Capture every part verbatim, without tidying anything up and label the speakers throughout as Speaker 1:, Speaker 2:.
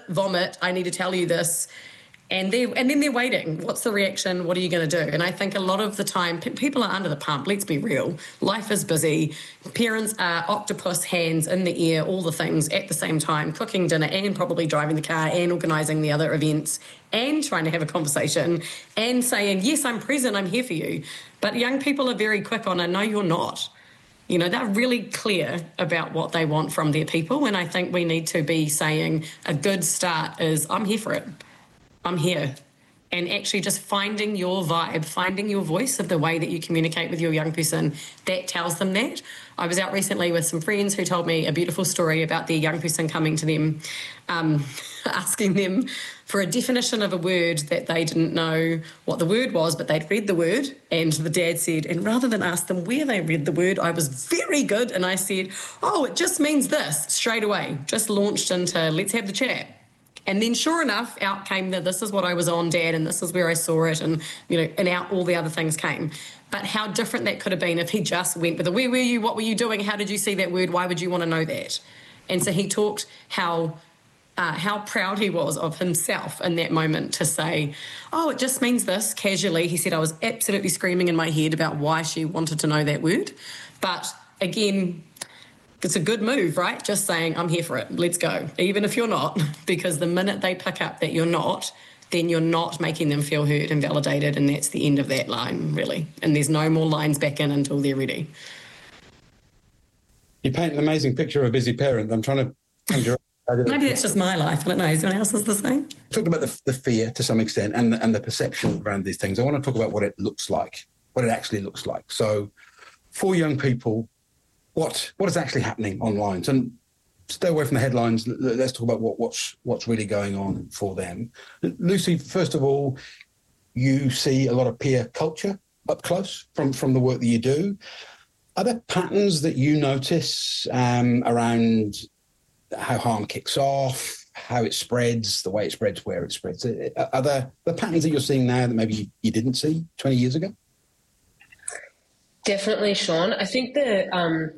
Speaker 1: vomit, I need to tell you this. And they and then they're waiting. What's the reaction? What are you going to do? And I think a lot of the time, p- people are under the pump. Let's be real. Life is busy. Parents are octopus hands in the air, all the things at the same time, cooking dinner and probably driving the car and organising the other events and trying to have a conversation and saying, yes, I'm present, I'm here for you. But young people are very quick on a no, you're not. You know, they're really clear about what they want from their people. And I think we need to be saying a good start is, I'm here for it. I'm here. And actually just finding your vibe, finding your voice of the way that you communicate with your young person that tells them that. I was out recently with some friends who told me a beautiful story about their young person coming to them, um, asking them for a definition of a word that they didn't know what the word was, but they'd read the word. And the dad said, and rather than ask them where they read the word, I was very good. And I said, oh, it just means this, straight away. Just launched into let's have the chat. And then sure enough, out came the, this is what I was on, Dad, and this is where I saw it, and, you know, and out all the other things came. But how different that could have been if he just went with the, where were you, what were you doing, how did you see that word, why would you want to know that? And so he talked how uh, how proud he was of himself in that moment to say, oh, it just means this, casually. He said, I was absolutely screaming in my head about why she wanted to know that word. But again, it's a good move, right? Just saying, I'm here for it. Let's go. Even if you're not, because the minute they pick up that you're not, then you're not making them feel heard and validated, and that's the end of that line, really. And there's no more lines back in until they're ready.
Speaker 2: You paint an amazing picture of a busy parent. I'm trying to... come to
Speaker 1: Maybe that's just my life. I don't know. Is anyone else the same?
Speaker 2: Talked about the, the fear to some extent and, and the perception around these things. I want to talk about what it looks like, what it actually looks like. So for young people, What what is actually happening online? So stay away from the headlines. Let's talk about what, what's what's really going on for them. Lucy, first of all, you see a lot of peer culture up close from, from the work that you do. Are there patterns that you notice um, around how harm kicks off, how it spreads, the way it spreads, where it spreads? Are there the patterns that you're seeing now that maybe you, you didn't see twenty years ago?
Speaker 3: Definitely, Sean. I think the um,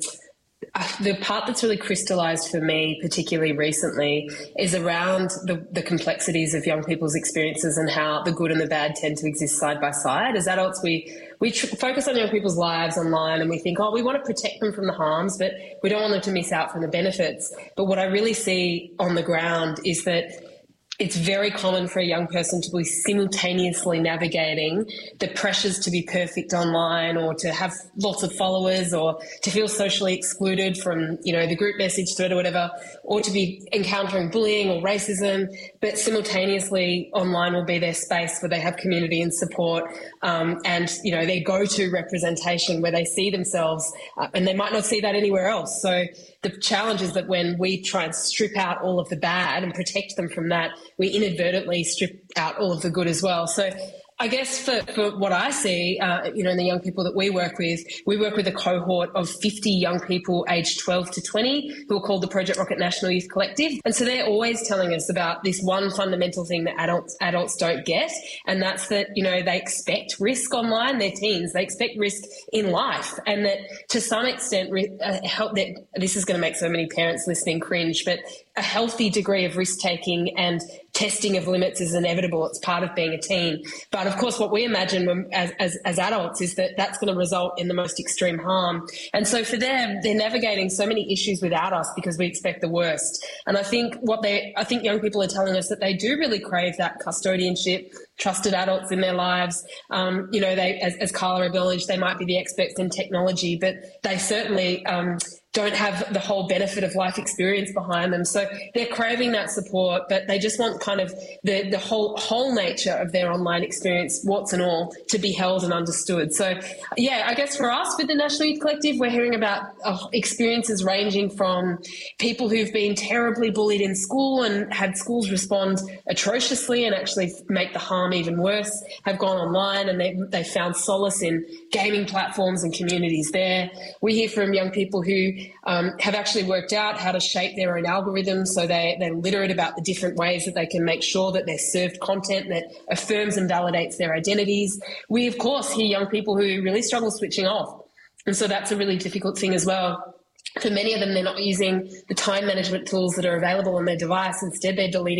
Speaker 3: the part that's really crystallised for me, particularly recently, is around the, the complexities of young people's experiences and how the good and the bad tend to exist side by side. As adults, we we tr- focus on young people's lives online and we think, oh, we want to protect them from the harms, but we don't want them to miss out from the benefits. But what I really see on the ground is that it's very common for a young person to be simultaneously navigating the pressures to be perfect online or to have lots of followers or to feel socially excluded from, you know, the group message thread or whatever, or to be encountering bullying or racism, but simultaneously online will be their space where they have community and support um, and, you know, their go-to representation where they see themselves uh, and they might not see that anywhere else. So the challenge is that when we try and strip out all of the bad and protect them from that, we inadvertently strip out all of the good as well. So I guess for, for what I see, uh, you know, in the young people that we work with, we work with a cohort of fifty young people aged twelve to twenty who are called the Project Rocket National Youth Collective. And so they're always telling us about this one fundamental thing that adults adults don't get, and that's that, you know, they expect risk online, they're teens, they expect risk in life, and that to some extent, uh, help that this is going to make so many parents listening cringe, but a healthy degree of risk-taking and testing of limits is inevitable. It's part of being a teen. But of course, what we imagine when, as, as, as adults is that that's going to result in the most extreme harm. And so for them, they're navigating so many issues without us because we expect the worst. And I think what they, I think young people are telling us that they do really crave that custodianship, trusted adults in their lives. Um, you know, they, as, as Carla acknowledged, they might be the experts in technology, but they certainly um, don't have the whole benefit of life experience behind them. So they're craving that support, but they just want kind of the, the whole whole nature of their online experience, warts and all, to be held and understood. So, yeah, I guess for us with the National Youth Collective, we're hearing about uh, experiences ranging from people who've been terribly bullied in school and had schools respond atrociously and actually make the harm even worse, have gone online and they, they found solace in gaming platforms and communities there. We hear from young people who um, have actually worked out how to shape their own algorithms so they, they're literate about the different ways that they can make sure that they're served content that affirms and validates their identities. We, of course, hear young people who really struggle switching off. And so that's a really difficult thing as well. For many of them, they're not using the time management tools that are available on their device. Instead, they're deleting